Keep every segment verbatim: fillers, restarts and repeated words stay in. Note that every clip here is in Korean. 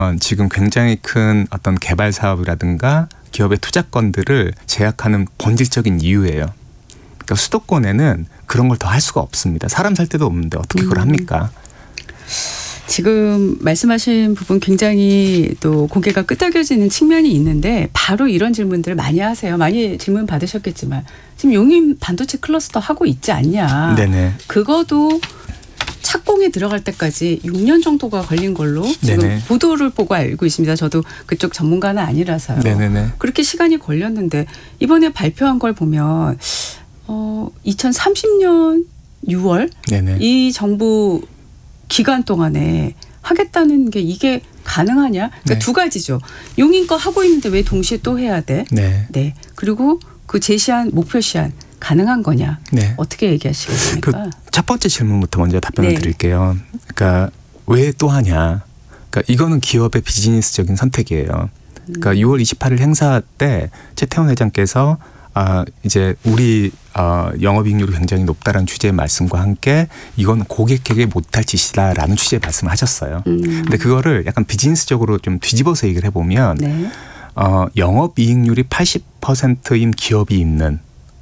지금 굉장히 큰 어떤 개발 사업이라든가 기업의 투자권들을 제약하는 본질적인 이유예요. 그러니까 수도권에는 그런 걸 더 할 수가 없습니다. 사람 살 데도 없는데 어떻게 그걸 합니까? 지금 말씀하신 부분 굉장히 또 고개가 끄덕여지는 측면이 있는데 바로 이런 질문들을 많이 하세요. 많이 질문 받으셨겠지만 지금 용인 반도체 클러스터 하고 있지 않냐. 네네. 그거도 착공에 들어갈 때까지 육 년 정도가 걸린 걸로 지금 네네. 보도를 보고 알고 있습니다. 저도 그쪽 전문가는 아니라서요. 네네네. 그렇게 시간이 걸렸는데 이번에 발표한 걸 보면 어, 이천삼십 년 유월 네네. 이 정부 기간 동안에 하겠다는 게 이게 가능하냐? 그러니까 네. 두 가지죠. 용인 거 하고 있는데 왜 동시에 또 해야 돼? 네. 네. 그리고 그 제시한 목표 시한 가능한 거냐? 네. 어떻게 얘기하시겠습니까? 그 첫 번째 질문부터 먼저 답변을 네. 드릴게요. 그러니까 왜 또 하냐? 그러니까 이거는 기업의 비즈니스적인 선택이에요. 그러니까 음. 유월 이십팔일 행사 때 최태원 회장께서 아 이제 우리 어, 영업이익률이 굉장히 높다라는 주제의 말씀과 함께 이건 고객에게 못할 짓이다라는 주제의 말씀을 하셨어요. 음. 근데 그거를 약간 비즈니스적으로 좀 뒤집어서 얘기를 해보면 네. 어, 영업이익률이 팔십 퍼센트인 기업이 있는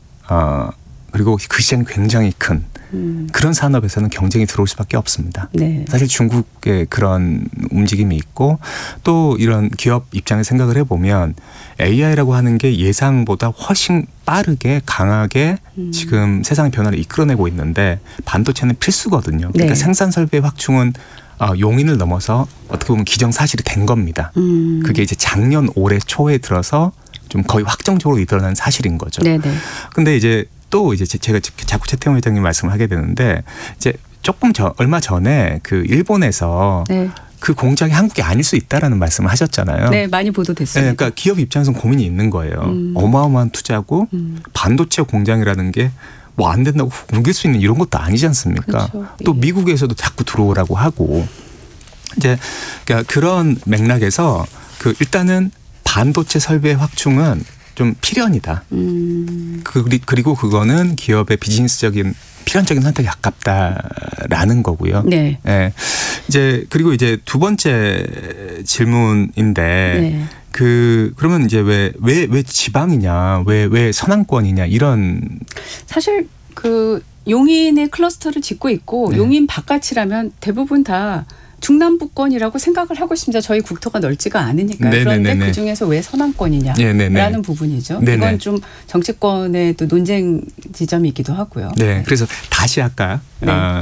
어, 그리고 그 시장이 굉장히 큰 음. 그런 산업에서는 경쟁이 들어올 수밖에 없습니다. 네. 사실 중국의 그런 움직임이 있고 또 이런 기업 입장에 생각을 해보면 에이아이라고 하는 게 예상보다 훨씬 빠르게 강하게 음. 지금 세상의 변화를 이끌어내고 있는데 반도체는 필수거든요. 그러니까 네. 생산 설비의 확충은 어, 용인을 넘어서 어떻게 보면 기정사실이 된 겁니다. 음. 그게 이제 작년 올해 초에 들어서 좀 거의 확정적으로 일어난 사실인 거죠. 네네. 근데 이제 또 이제 제가 자꾸 최태원 회장님 말씀을 하게 되는데 이제 조금 저 얼마 전에 그 일본에서 네. 그 공장이 한국이 아닐 수 있다라는 말씀을 하셨잖아요. 네, 많이 보도됐습니다. 네, 그러니까 기업 입장에서는 고민이 있는 거예요. 음. 어마어마한 투자고 음. 반도체 공장이라는 게 뭐 안 된다고 옮길 수 있는 이런 것도 아니지 않습니까? 그렇죠. 또 예. 미국에서도 자꾸 들어오라고 하고 이제 그러니까 그런 맥락에서 그 일단은 반도체 설비의 확충은 좀 필연이다. 음. 그, 그리고 그거는 기업의 비즈니스적인 필연적인 선택에 가깝다라는 거고요. 네. 네. 이제 그리고 이제 두 번째 질문인데 네. 그 그러면 이제 왜 왜 왜 지방이냐, 왜 왜 서남권이냐 이런 사실 그 용인의 클러스터를 짓고 있고 네. 용인 바깥이라면 대부분 다 중남부권이라고 생각을 하고 있습니다. 저희 국토가 넓지가 않으니까. 네네네네. 그런데 그중에서 왜 서남권이냐라는 네네네. 부분이죠. 네네. 이건 좀 정치권의 또 논쟁 지점이기도 하고요. 네, 그래서 다시 아까 네. 어,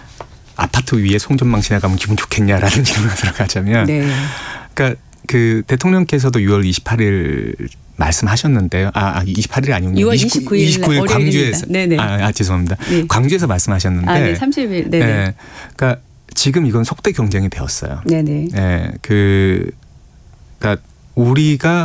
아파트 위에 송전망 지나가면 기분 좋겠냐라는 질문을 들어가자면 네. 그러니까 그 대통령께서도 유월 이십팔일 말씀하셨는데요. 아, 이십팔일이 아니군요. 유월 이십구일, 이십구일 광주에서. 네네. 아, 아 죄송합니다. 네. 광주에서 말씀하셨는데. 아, 네, 삼십일. 네네. 네. 그러니까 지금 이건 속대 경쟁이 되었어요. 네네. 네, 그, 그러니까 우리가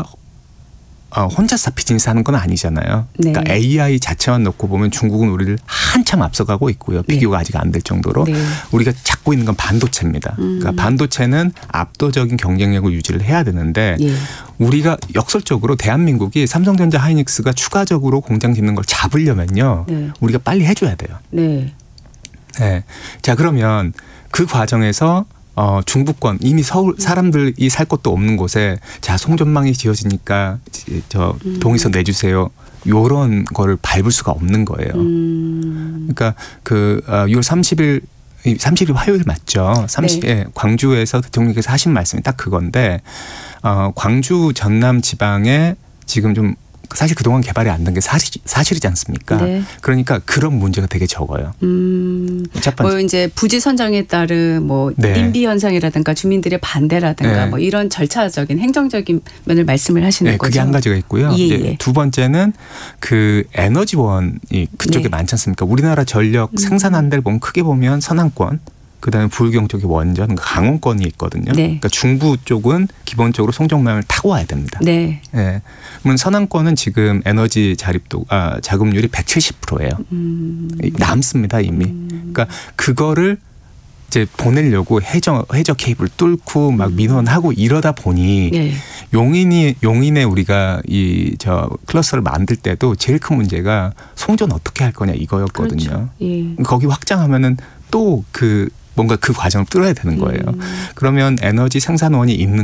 혼자서 비즈니스 하는 건 아니잖아요. 네. 그러니까 에이아이 자체만 놓고 보면 중국은 우리를 한참 앞서가고 있고요. 비교가 네. 아직 안 될 정도로. 네. 우리가 잡고 있는 건 반도체입니다. 음. 그러니까 반도체는 압도적인 경쟁력을 유지를 해야 되는데 네. 우리가 역설적으로 대한민국이 삼성전자 하이닉스가 추가적으로 공장 짓는 걸 잡으려면요. 네. 우리가 빨리 해줘야 돼요. 네. 네. 자, 그러면 그 과정에서 어, 중부권 이미 서울 사람들이 살 곳도 없는 곳에 자 송전망이 지어지니까 저 동의서 내주세요. 요런 거를 밟을 수가 없는 거예요. 음. 그러니까 그 유월 삼십일 삼십일 화요일 맞죠? 삼십 네. 예, 광주에서 대통령께서 하신 말씀이 딱 그건데 어, 광주 전남 지방에 지금 좀 사실 그동안 개발이 안 된 게 사실, 사실이지 않습니까? 네. 그러니까 그런 문제가 되게 적어요. 음, 뭐 이제 부지 선정에 따른 뭐 네. 님비 현상이라든가 주민들의 반대라든가 네. 뭐 이런 절차적인 행정적인 면을 말씀을 하시는 네, 거죠. 그게 한 가지가 있고요. 예, 예. 두 번째는 그 에너지원이 그쪽에 네. 많지 않습니까? 우리나라 전력 음. 생산하는 데를 보면 크게 보면 서남권. 그다음에 부울경 쪽에 원전, 강원권이 있거든요. 네. 그러니까 중부 쪽은 기본적으로 송전망을 타고 와야 됩니다. 네. 네. 그러면 서남권은 지금 에너지 자립도 아, 자급률이 백칠십 퍼센트예요. 음. 남습니다 이미. 음. 그러니까 그거를 이제 보내려고 해저 해저 케이블 뚫고 막 민원하고 이러다 보니 네. 용인이 용인에 우리가 이 저 클러스터를 만들 때도 제일 큰 문제가 송전 어떻게 할 거냐 이거였거든요. 그렇죠. 예. 거기 확장하면은 또 그 뭔가 그 과정을 뚫어야 되는 거예요. 음. 그러면 에너지 생산원이 있는